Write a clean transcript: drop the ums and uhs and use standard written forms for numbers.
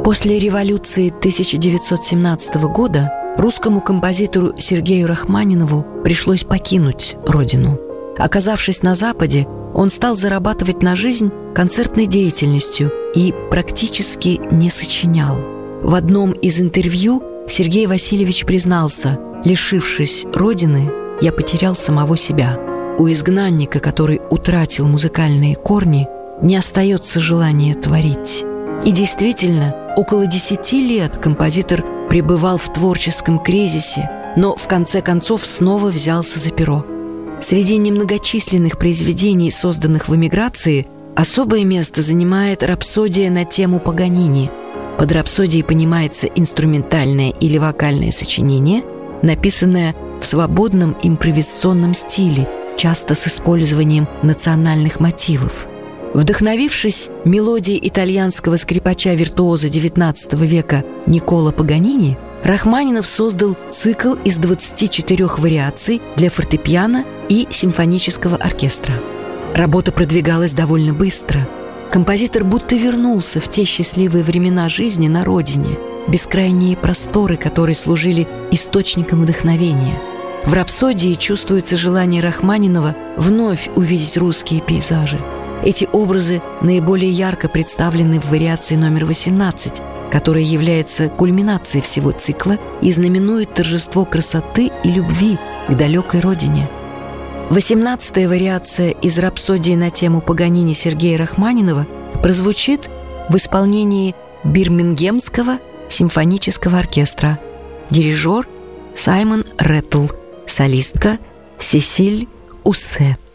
После революции 1917 года русскому композитору Сергею Рахманинову пришлось покинуть родину. Оказавшись на Западе, он стал зарабатывать на жизнь концертной деятельностью и практически не сочинял. В одном из интервью Сергей Васильевич признался: «Лишившись родины, я потерял самого себя. У изгнанника, который утратил музыкальные корни, не остается желания творить». И действительно, около 10 лет композитор пребывал в творческом кризисе, но в конце концов снова взялся за перо. Среди немногочисленных произведений, созданных в эмиграции, особое место занимает рапсодия на тему Паганини. Под рапсодией понимается инструментальное или вокальное сочинение, написанное в свободном импровизационном стиле, часто с использованием национальных мотивов. Вдохновившись мелодией итальянского скрипача-виртуоза XIX века Никколо Паганини, Рахманинов создал цикл из 24 вариаций для фортепиано и симфонического оркестра. Работа продвигалась довольно быстро. Композитор будто вернулся в те счастливые времена жизни на родине, бескрайние просторы, которые служили источником вдохновения. В рапсодии чувствуется желание Рахманинова вновь увидеть русские пейзажи. Эти образы наиболее ярко представлены в вариации номер 18, которая является кульминацией всего цикла и знаменует торжество красоты и любви к далекой родине. 18-я вариация из рапсодии на тему Паганини Сергея Рахманинова прозвучит в исполнении Бирмингемского симфонического оркестра. Дирижер Саймон Реттл, солистка Сесиль Уссе.